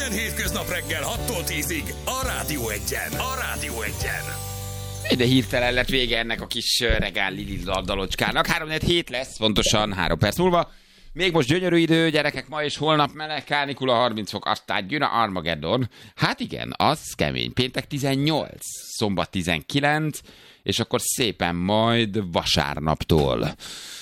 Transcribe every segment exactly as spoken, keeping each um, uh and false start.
Minden hétköznap reggel hattól tízig a Rádió Egyen. A Rádió Egyen. De hirtelen lett vége ennek a kis regál Lili dalocskának. három hét lesz, pontosan három perc múlva. Még most gyönyörű idő, gyerekek, ma és holnap meleg, kánikula, harminc fok, aztán jön a Armageddon. Hát igen, az kemény. Péntek tizennyolc, szombat tizenkilenc, és akkor szépen majd vasárnaptól.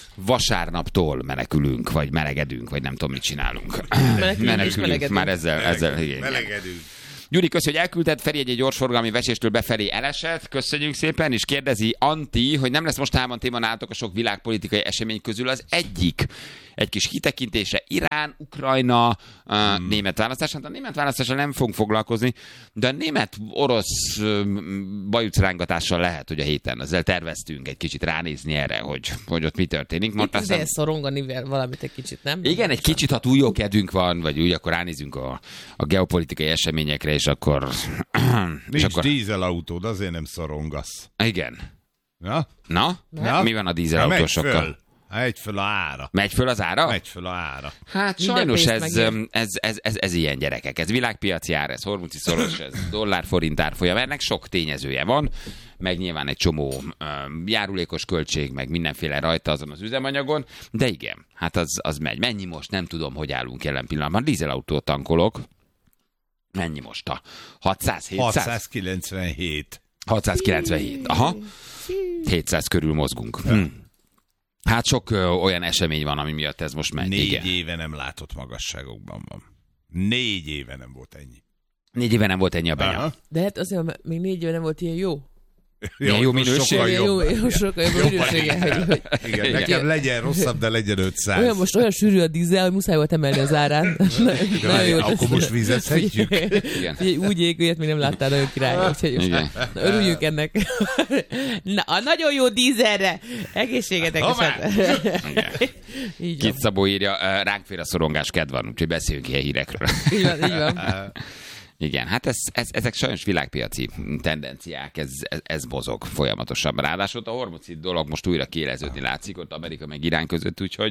Vasárnaptól menekülünk, vagy melegedünk, vagy nem tudom, mit csinálunk. Menekülünk, menekülünk. Már ezzel, ezzel igen. Melegedünk. Gyuri, köszi, hogy elküldted. Feri egy gyorsforgalmi veséstől befelé elesett. Köszönjük szépen, és kérdezi Anti, hogy nem lesz mostában téma nálatok a sok világpolitikai esemény közül az egyik. Egy kis kitekintése Irán, Ukrajna, hmm. uh, német választás. Hát a német választással nem fogunk foglalkozni, de a német-orosz uh, bajucrángatással lehet, hogy a héten ezzel terveztünk egy kicsit ránézni erre, hogy, hogy ott mi történik. Itt azért szorongani valamit egy kicsit, nem? Igen, egy kicsit, ha túl jó kedvünk van, vagy úgy, akkor ránézünk a, a geopolitikai eseményekre, és akkor... Nincs és akkor... dízelautód, azért nem szorongasz. Igen. Ja? Na? Ja? Mi van a dízelautósokkal? Megy föl a ára. Megy föl az ára? Megy föl a ára. Hát minden sajnos ez, ez, ez, ez, ez, ez ilyen gyerekek. Ez világpiaci ár, ez hormuci szoros, ez dollár-forint árfolyam. Ennek sok tényezője van, meg nyilván egy csomó um, járulékos költség, meg mindenféle rajta azon az üzemanyagon, de igen, hát az, az megy. Mennyi most? Nem tudom, hogy állunk jelen pillanatban. Dízelautót tankolok. Mennyi most a hatszáz, hétszáz? hatszázkilencvenhét. hatszázkilencvenhét. Aha. hétszáz körül mozgunk. Hm. Hát sok ö, olyan esemény van, ami miatt ez most megy. Négy igen. éve nem látott magasságokban van. Négy éve nem volt ennyi. Négy éve nem volt ennyi a benya. Aha. De hát azért, mert még négy éve nem volt ilyen jó. Ilyen jó minőség. Sokkal Jó, jobb. jó, sokkal jobb a minősége. Hogy, hogy Igen, Igen. nekem legyen rosszabb, de legyen ötszáz. olyan most olyan sűrű a dízel, hogy muszáj volt emelni az árán. Nagyon jó. Akkor most vízezhetjük. Igen. Figyelj, úgy ég, olyat még nem láttál, nagyon király. Úgyhogy most Igen. na, örüljünk ennek. Na, a nagyon jó dízelre. Egészségetek. Így van. Kit Szabó írja, ránk fér a szorongás kedv van, úgyhogy beszéljünk ilyen hírekről. Így van, így van. Igen, hát ez, ez, ezek sajnos világpiaci tendenciák, ez, ez, ez mozog folyamatosan. Ráadásul a hormocid dolog most újra kiéleződni látszik, ott Amerika meg Irán között, úgyhogy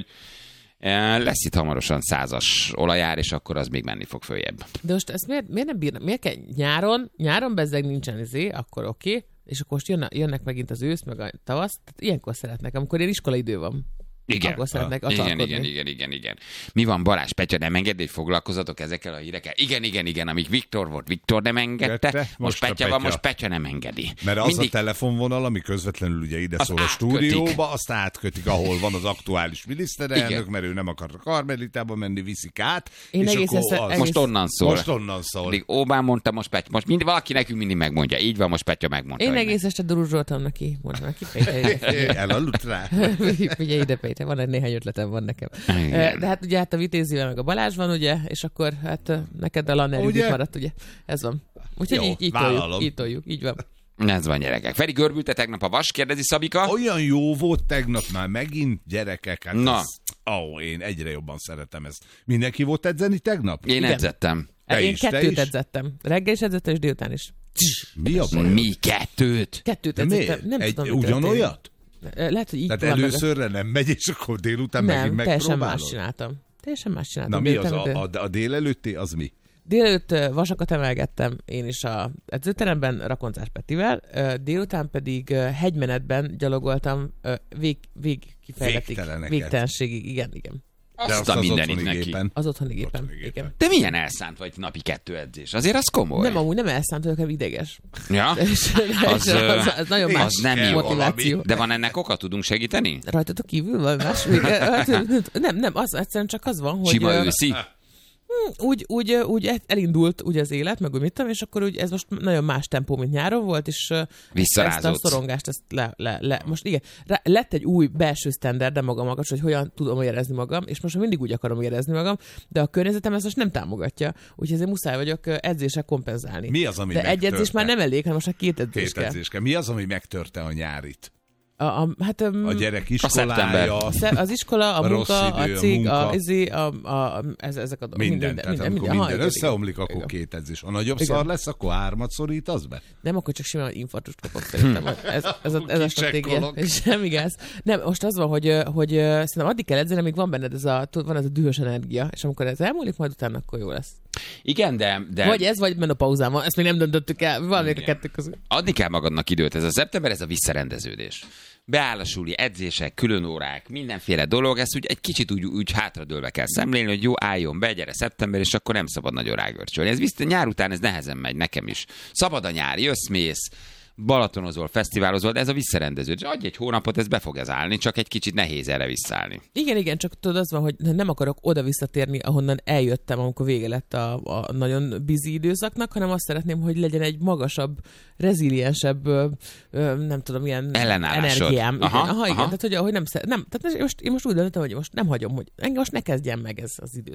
lesz itt hamarosan százas olajár, és akkor az még menni fog följebb. De most ezt miért, miért nem bírnak? Miért kell nyáron? Nyáron bezzeg nincsen izé, akkor oké, okay, és akkor most jönnek, jönnek megint az ősz, meg a tavasz, tehát ilyenkor szeretnek, amikor ilyen iskolaidő van. Igen. Akkor szeretnek igen, atalkodni. igen, igen, igen, igen. Mi van, Balázs, Petya, nem engedni, hogy foglalkozatok ezekkel a hírekkel? Igen, igen, igen, amíg Viktor volt, Viktor nem engedte, Gette, most, most a Petya van, Petya. most Petya nem engedi. Mert az Mindig... a telefonvonal, ami közvetlenül ugye ide Azt szól a átkötik. stúdióba, azt átkötik, ahol van az aktuális miniszterelnök, Igen. mert ő nem akar a Karmelitába menni, viszik át. Én és egész akkor ezt- az... egész- Most onnan szól. Most onnan szól. Mindig Obán mondta, most Petya. Most mind, valaki nekünk mindig megmondja. Így van, most Petya megmondta. Én hogy egész este duruzsoltam neki, mondom neki, Péter. Elaludt rá. Figyelj ide, Péter, van egy néhány ötletem van nekem. Igen. De hát ugye hát a Vitézivel meg a Balázs van, ugye, és akkor hát neked a Lanner Ugye? Judit maradt, ugye? Ez van. Úgyhogy Jó, így, így vállalom. toljuk, így toljuk, így van. Ez van, gyerekek. Feri, görbülte tegnap a vas, kérdezi Szabika. Olyan jó volt tegnap már megint, gyerekek. Hát Na. ez... Ó, én egyre jobban szeretem ezt. Mindenki volt edzeni tegnap? Én Igen. edzettem. Te Én is, te kettőt is? edzettem. Reggel is edzettem, és délután is. Mi a baj? Mi kettőt? Kettőt De edzettem. miért? Nem Egy, tudom, mi történt. ugyanolyat? Lehet, hogy így Tehát van meg a- előszörre nem megy, és akkor délután Nem, megint teljesen más megpróbálod? csináltam. Teljesen más csináltam. Na mi az? Délután, A, a, a délelőtti az mi? Délelőtt ö, vasakat emelgettem én is a edzőteremben Rakoncás Petivel, ö, délután pedig ö, hegymenetben gyalogoltam ö, vég, vég kifejletig. Végteleneket. Végtelenségig, igen, igen. Azt a mindenit neki. gépen. Az otthoni gépen. Otthoni gépen. Igen. De milyen elszánt vagy napi kettő edzés? Azért az komoly. Nem, amúgy nem elszánt, hanem ideges. Ja? És, Az, és ö, az, az nagyon az más nem jó motiváció. De van ennek oka? Tudunk segíteni? Rajtatok kívül van más? Még, hát, nem, nem, az egyszerűen csak az van, hogy... Sima ö, őszi? Úgy, úgy, úgy elindult úgy az élet, meg úgy mit tudom, és akkor úgy ez most nagyon más tempó, mint nyáron volt, és ezt a Visszarázódsz. szorongást, ezt le, le, le. Most igen, rá, lett egy új belső sztenderdem magam magas, hogy hogyan tudom érezni magam, és most mindig úgy akarom érezni magam, de a környezetem ezt most nem támogatja, úgyhogy ezért muszáj vagyok edzések kompenzálni. Mi az, ami de egy megtörte? edzés már nem elég, hanem most már két edzés Két kell. edzés kell. Mi az, ami megtörte a nyárit? A, a, hát, um, A gyerek szeptember. iskolája, az iskola, a, A munka, rossz idő, a a cég, a, munka. izé, a, a, ez, ezek a dolgok. minden. Tehát amikor Aha, minden igen, összeomlik, igen. akkor Igen. két edzés. A nagyobb Igen. szar lesz, akkor hármat szorítasz be? Nem, akkor csak simán infarktust kapok szerintem. Ez, ez, a, ez a stratégia. Kicsekkolok. Semmi gáz. Nem, most az van, hogy, hogy szerintem addig kell edzeni, amíg van benned ez a, tudod, van ez a dühös energia, és amikor ez elmúlik, majd utána akkor jó lesz. Igen, de... de... Vagy ez, vagy menopauzám van. Ezt még nem döntöttük el. Valamelyik a kettő közül. Adni kell magadnak időt. Ez a szeptember, ez a visszarendeződés. Beáll a suli, edzések, külön órák, mindenféle dolog, ezt úgy egy kicsit úgy, úgy hátradőlve kell szemlélni, hogy jó, álljon be, gyere szeptember, és akkor nem szabad nagyon rágörcsölni. Ez vissza, nyár után ez nehezen megy, nekem is. Szabad a nyár, jössz, mész, balatonozol, fesztiválozol, de ez a visszarendeződés. Adj egy hónapot, ez be fog ez állni, csak egy kicsit nehéz erre visszaállni. Igen, igen, csak tudod, az van, hogy nem akarok oda visszatérni, ahonnan eljöttem, amikor vége lett a, a nagyon busy időszaknak, hanem azt szeretném, hogy legyen egy magasabb, reziliensebb, ö, ö, nem tudom, ilyen energiám. Igen, aha, aha, igen, aha. Tehát, hogy, hogy nem, nem, tehát most, én most úgy döntöttem, hogy most nem hagyom, hogy engem most ne kezdjen meg ez az időszak.